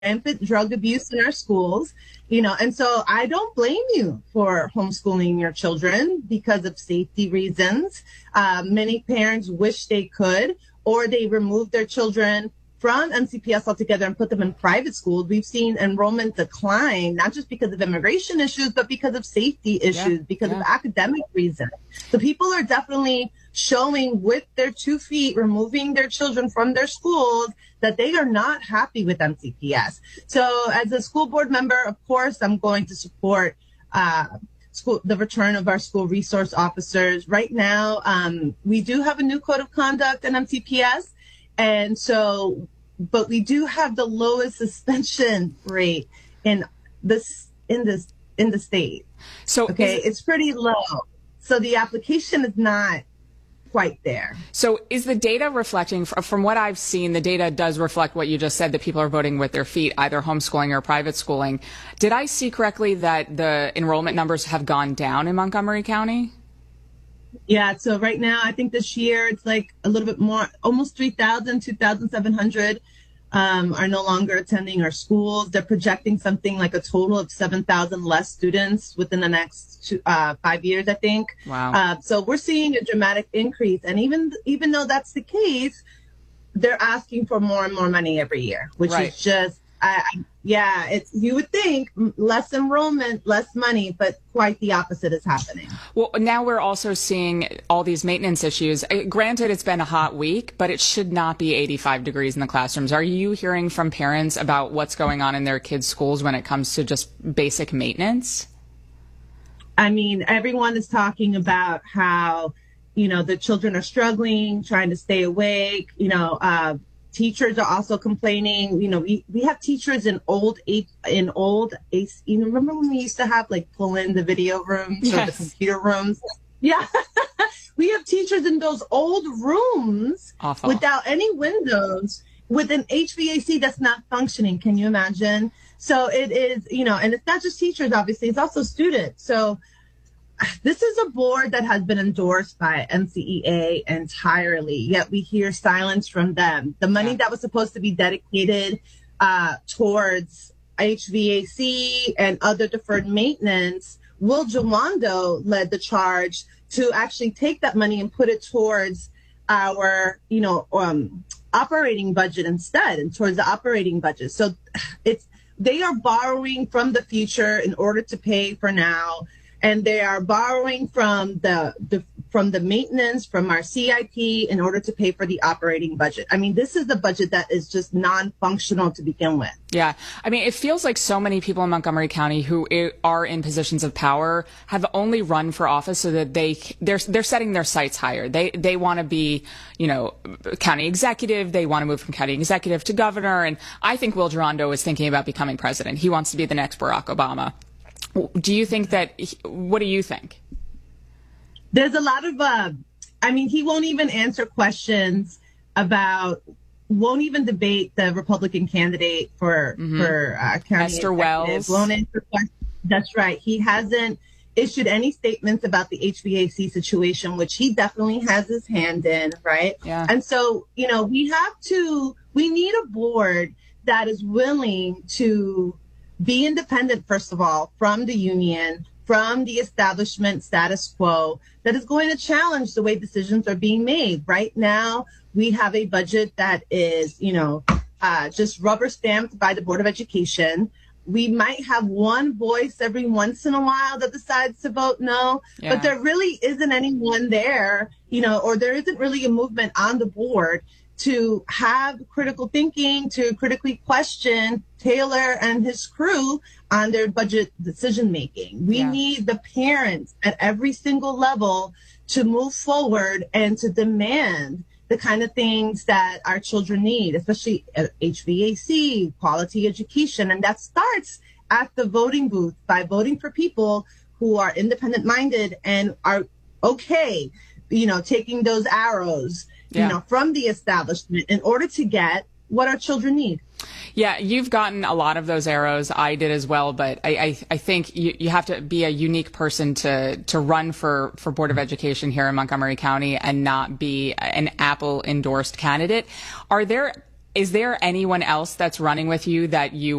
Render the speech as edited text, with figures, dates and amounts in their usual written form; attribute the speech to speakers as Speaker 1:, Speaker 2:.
Speaker 1: rampant drug abuse in our schools, and so I don't blame you for homeschooling your children because of safety reasons. Many parents wish they could, or they remove their children from MCPS altogether and put them in private schools. We've seen enrollment decline, not just because of immigration issues, but because of safety issues, because of academic reasons. So people are definitely showing with their 2 feet, removing their children from their schools, that they are not happy with MCPS. So as a school board member, of course, I'm going to support the return of our school resource officers. Right now, we do have a new code of conduct in MCPS. And so, but we do have the lowest suspension rate in the state.
Speaker 2: So,
Speaker 1: it's pretty low. So the application is not quite there.
Speaker 2: So is the data reflecting, from what I've seen, the data does reflect what you just said, that people are voting with their feet, either homeschooling or private schooling. Did I see correctly that the enrollment numbers have gone down in Montgomery County?
Speaker 1: Yeah, so right now, I think this year it's like a little bit more, almost 3,000, 2,700 are no longer attending our schools. They're projecting something like a total of 7,000 less students within the next 5 years, I think.
Speaker 2: Wow.
Speaker 1: So we're seeing a dramatic increase. And even though that's the case, they're asking for more and more money every year, which is just, you would think less enrollment, less money, but quite the opposite is happening.
Speaker 2: Well, now we're also seeing all these maintenance issues. Granted, it's been a hot week, but it should not be 85 degrees in the classrooms. Are you hearing from parents about what's going on in their kids' schools when it comes to just basic maintenance?
Speaker 1: I mean, everyone is talking about how, the children are struggling, trying to stay awake, teachers are also complaining. We have teachers in old AC. Remember when we used to have pull in the video rooms or the computer rooms? Yeah. We have teachers in those old rooms without any windows with an HVAC that's not functioning. Can you imagine? So it is, and it's not just teachers, obviously, it's also students. So this is a board that has been endorsed by MCEA entirely, yet we hear silence from them. The money that was supposed to be dedicated towards HVAC and other deferred maintenance, Will Jawando led the charge to actually take that money and put it towards our, operating budget instead, and towards the operating budget. So they are borrowing from the future in order to pay for now. And they are borrowing from the maintenance, from our CIP in order to pay for the operating budget. I mean, this is the budget that is just non-functional to begin with.
Speaker 2: Yeah. I mean, it feels like so many people in Montgomery County who are in positions of power have only run for office so that they're setting their sights higher. They want to be, county executive. They want to move from county executive to governor. And I think Will Jawando is thinking about becoming president. He wants to be the next Barack Obama. Do you think what do you think?
Speaker 1: There's a lot of, he won't even answer questions won't even debate the Republican candidate for county
Speaker 2: Esther Wells.
Speaker 1: Won't answer questions. That's right. He hasn't issued any statements about the HVAC situation, which he definitely has his hand in, right?
Speaker 2: Yeah.
Speaker 1: And so, we need a board that is willing to be independent, first of all, from the union, from the establishment status quo, that is going to challenge the way decisions are being made. Right now, we have a budget that is, just rubber stamped by the Board of Education. We might have one voice every once in a while that decides to vote no, but there really isn't anyone there, or there isn't really a movement on the board to have critical thinking, to critically question Taylor and his crew on their budget decision making. We need the parents at every single level to move forward and to demand the kind of things that our children need, especially HVAC, quality education. And that starts at the voting booth by voting for people who are independent minded and are okay, taking those arrows from the establishment in order to get what our children need.
Speaker 2: Yeah, you've gotten a lot of those arrows. I did as well, but I think you have to be a unique person to run for Board of Education here in Montgomery County and not be an Apple endorsed candidate. Are there Is there anyone else that's running with you that you